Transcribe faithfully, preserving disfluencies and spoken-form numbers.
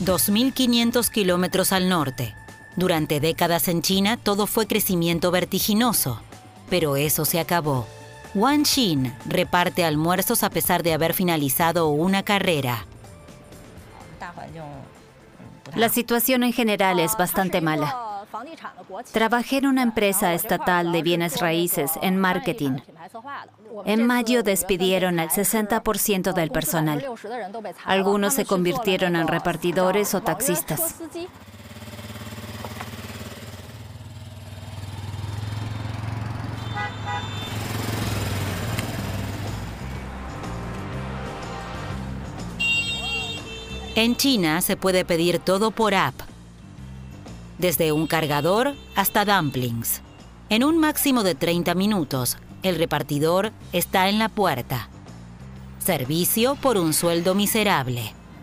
dos mil quinientos kilómetros al norte. Durante décadas en China todo fue crecimiento vertiginoso, pero eso se acabó. Wang Xin reparte almuerzos a pesar de haber finalizado una carrera. La situación en general es bastante mala. Trabajé en una empresa estatal de bienes raíces en marketing. En mayo despidieron al sesenta por ciento del personal. Algunos se convirtieron en repartidores o taxistas. En China se puede pedir todo por app, desde un cargador hasta dumplings. En un máximo de treinta minutos, el repartidor está en la puerta. Servicio por un sueldo miserable.